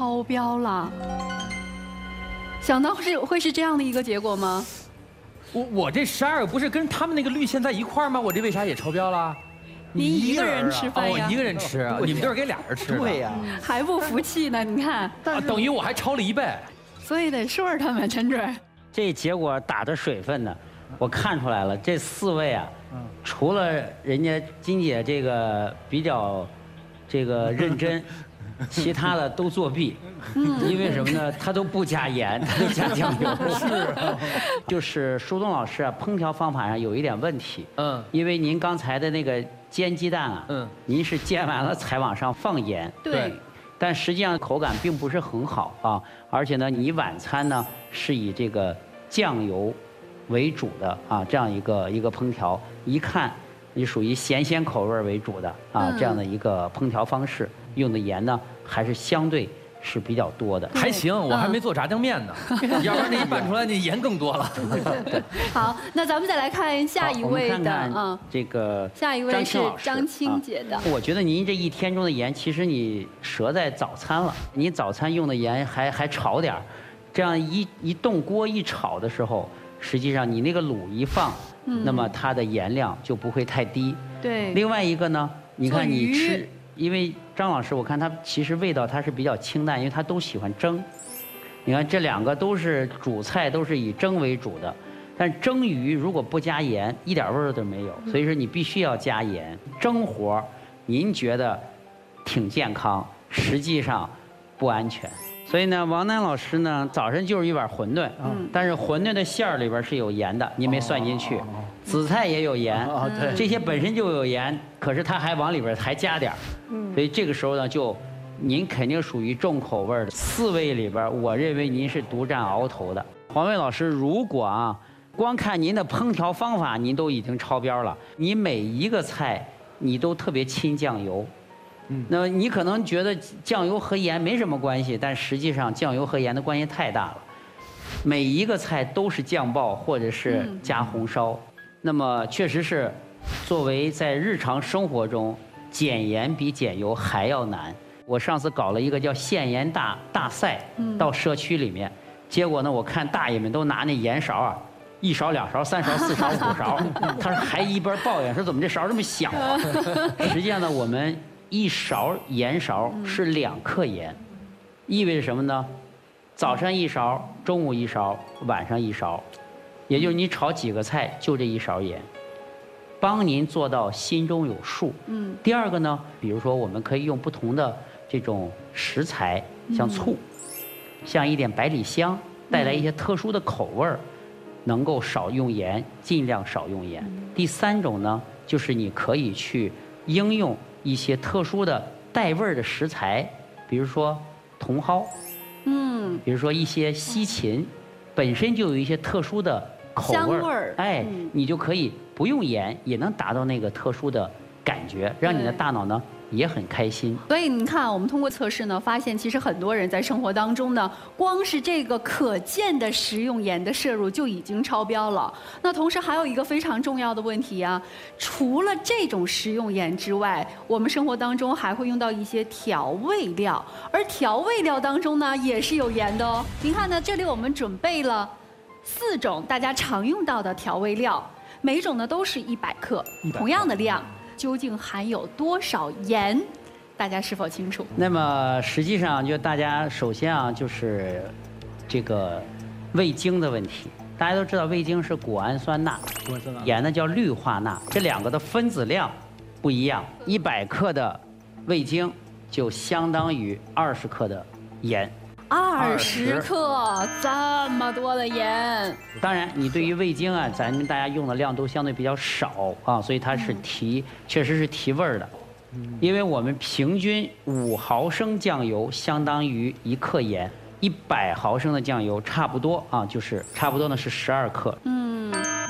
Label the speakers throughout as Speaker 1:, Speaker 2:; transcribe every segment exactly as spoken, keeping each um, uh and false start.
Speaker 1: 超标了。想到是会是这样的一个结果吗？
Speaker 2: 我我这十二个不是跟他们那个绿线在一块儿吗？我这为啥也超标了？
Speaker 1: 你一个人吃饭呀？
Speaker 2: 哦，我一个人吃啊，你们都是给俩人吃的。
Speaker 3: 对呀，
Speaker 1: 还不服气呢？你看，
Speaker 2: 啊，等于我还超了一倍。
Speaker 1: 所以得说说他们，陈准。
Speaker 4: 这结果打的水分呢，我看出来了，这四位啊，除了人家金姐这个比较这个认真。其他的都作弊，因为什么呢？他都不加盐，他都加酱油。是，就是舒东老师啊，烹调方法上有一点问题。嗯，因为您刚才的那个煎鸡蛋啊，嗯，您是煎完了才往上放盐。
Speaker 1: 对。但
Speaker 4: 实际上口感并不是很好啊，而且呢，你晚餐呢是以这个酱油为主的啊，这样一个一个烹调，一看你属于咸鲜口味为主的啊，这样的一个烹调方式。用的盐呢，还是相对是比较多的。
Speaker 2: 还行，我还没做炸酱面呢，要不然这一拌出来，那盐更多了。
Speaker 1: 好，那咱们再来看下一位的，
Speaker 4: 嗯，这个
Speaker 1: 下一位是张青姐的。
Speaker 4: 我觉得您这一天中的盐，其实你折在早餐了。你早餐用的盐还还炒点儿，这样一一动锅一炒的时候，实际上你那个卤一放，那么它的盐量就不会太低。
Speaker 1: 对。
Speaker 4: 另外一个呢，你看你吃。因为张老师，我看他其实味道他是比较清淡，因为他都喜欢蒸。你看这两个都是主菜，都是以蒸为主的。但蒸鱼如果不加盐，一点味儿都没有。所以说你必须要加盐。蒸活，您觉得挺健康，实际上不安全。所以呢，王楠老师呢，早晨就是一碗馄饨，嗯，但是馄饨的馅儿里边是有盐的，您没算进去。紫菜也有盐，对，这些本身就有盐，可是他还往里边还加点儿，嗯，所以这个时候呢，就您肯定属于重口味的。四位里边，我认为您是独占鳌头的。黄卫老师，如果啊，光看您的烹调方法，您都已经超标了。你每一个菜，你都特别亲酱油。那你可能觉得酱油和盐没什么关系，但实际上酱油和盐的关系太大了。每一个菜都是酱爆或者是加红烧，那么确实是，作为在日常生活中减盐比减油还要难。我上次搞了一个叫限盐大大赛，到社区里面，结果呢，我看大爷们都拿那盐勺啊。一勺、两勺、三勺、四勺、五勺，他还一边抱怨说怎么这勺这么小啊？实际上呢，我们一勺盐勺是两克盐，意味着什么呢？早上一勺，中午一勺，晚上一勺，也就是你炒几个菜就这一勺盐，帮您做到心中有数。嗯。第二个呢，比如说我们可以用不同的这种食材，像醋，像一点百里香，带来一些特殊的口味儿。能够少用盐，尽量少用盐。第三种呢，就是你可以去应用一些特殊的带味儿的食材，比如说茼蒿，嗯，比如说一些西芹，本身就有一些特殊的口味儿，哎，你就可以不用盐，也能达到那个特殊的感觉，让你的大脑呢。也很开心，
Speaker 1: 所以你看，我们通过测试呢，发现其实很多人在生活当中呢，光是这个可见的食用盐的摄入就已经超标了。那同时还有一个非常重要的问题啊，除了这种食用盐之外，我们生活当中还会用到一些调味料，而调味料当中呢，也是有盐的哦。您看呢，这里我们准备了四种大家常用到的调味料，每种呢都是一百克，同样的量。究竟含有多少盐？大家是否清楚？
Speaker 4: 那么实际上，就大家首先啊，就是这个味精的问题。大家都知道，味精是谷氨酸钠，盐呢叫氯化钠，这两个的分子量不一样。一百克的味精就相当于二十克的盐。
Speaker 1: 二十克，这么多的盐。
Speaker 4: 当然，你对于味精啊，咱们大家用的量都相对比较少啊，所以它是提，确实是提味儿的。因为我们平均五毫升酱油相当于一克盐，一百毫升的酱油差不多啊，就是差不多呢是十二克。嗯。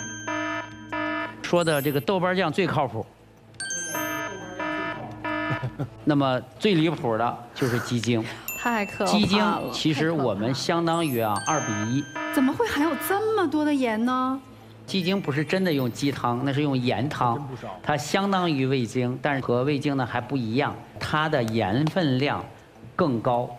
Speaker 4: 说的这个豆瓣酱最靠谱。那么最离谱的就是鸡精。
Speaker 1: 太可怕了！
Speaker 4: 鸡精其实我们相当于啊二比一。
Speaker 1: 怎么会含有这么多的盐呢？
Speaker 4: 鸡精不是真的用鸡汤，那是用盐汤，它相当于味精，但是和味精呢还不一样，它的盐分量更高。